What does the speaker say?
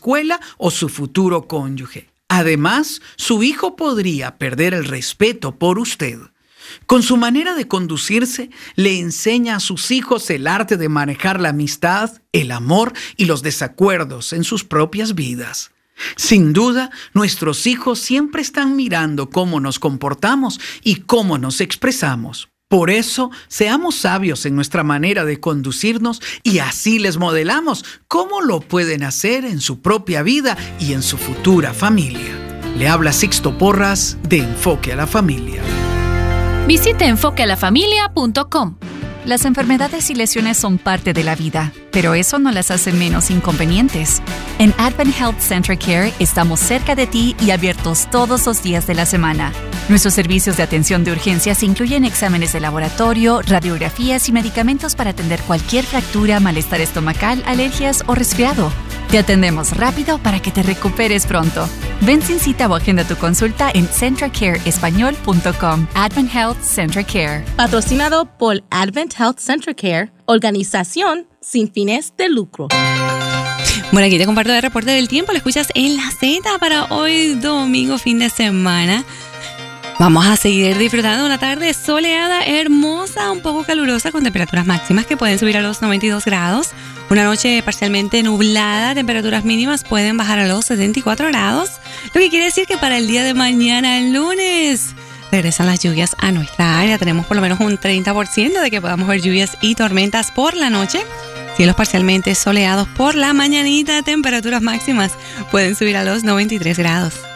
escuela o su futuro cónyuge. Además, su hijo podría perder el respeto por usted. Con su manera de conducirse, le enseña a sus hijos el arte de manejar la amistad, el amor y los desacuerdos en sus propias vidas. Sin duda, nuestros hijos siempre están mirando cómo nos comportamos y cómo nos expresamos. Por eso, seamos sabios en nuestra manera de conducirnos y así les modelamos cómo lo pueden hacer en su propia vida y en su futura familia. Le habla Sixto Porras de Enfoque a la Familia. Visite enfoquealafamilia.com. Las enfermedades y lesiones son parte de la vida, pero eso no las hace menos inconvenientes. En Advent Health Center Care estamos cerca de ti y abiertos todos los días de la semana. Nuestros servicios de atención de urgencias incluyen exámenes de laboratorio, radiografías y medicamentos para atender cualquier fractura, malestar estomacal, alergias o resfriado. Te atendemos rápido para que te recuperes pronto. Ven sin cita o agenda tu consulta en centracareespañol.com. Advent Health Center Care. Patrocinado por Advent Health Center Care, organización sin fines de lucro. Bueno, aquí te comparto el reporte del tiempo. Lo escuchas en La Z para hoy domingo, fin de semana. Vamos a seguir disfrutando de una tarde soleada, hermosa, un poco calurosa, con temperaturas máximas que pueden subir a los 92 grados. Una noche parcialmente nublada, temperaturas mínimas pueden bajar a los 74 grados. Lo que quiere decir que para el día de mañana, el lunes, regresan las lluvias a nuestra área. Tenemos por lo menos un 30% de que podamos ver lluvias y tormentas por la noche. Cielos parcialmente soleados por la mañanita, temperaturas máximas pueden subir a los 93 grados.